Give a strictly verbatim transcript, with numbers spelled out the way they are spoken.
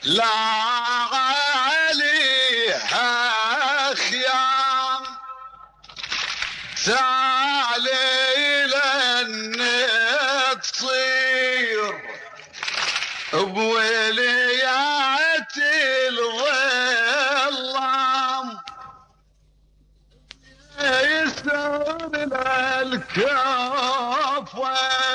لا عليها خيام تعالي لن تصير بوليات الظلام يسر للكف